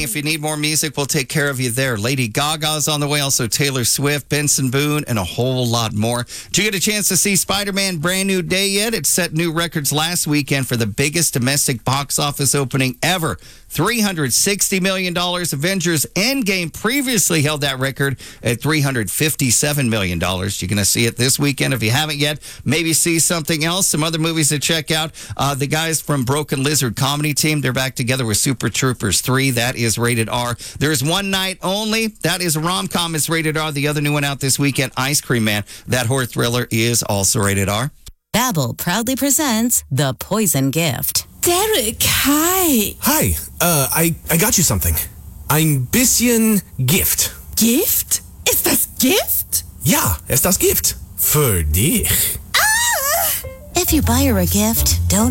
if you need more music, we'll take care of you there. Lady Gaga's on the way, also Taylor Swift, Benson Boone, and a whole lot more. Did you get a chance to see Spider-Man Brand New Day yet? It set new records last weekend for the biggest domestic box office opening ever. $360 million. Avengers Endgame previously held that record at $357 million. You're going to see it this weekend. If you haven't yet, maybe see something else. Some other movies to check out. The guys from Broken Lizard comedy team, they're back together with Super Troopers 3. That is rated R. There's One Night Only. That is a rom-com. It's rated R. The other new one out this weekend, Ice Cream Man. That horror thriller is also rated R. Babbel proudly presents The Poison Gift. Derek, hi. Hi, I got you something. Ein bisschen Gift. Gift? Ist das Gift? Ja, ist das Gift. Für dich. If you buy her a gift, don't